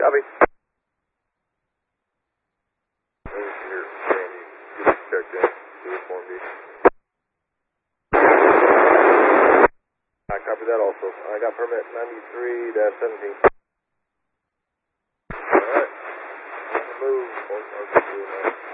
Copy. Here, Sandy, get checked in. Do the Form B. I copy that also. I got permit 93-17.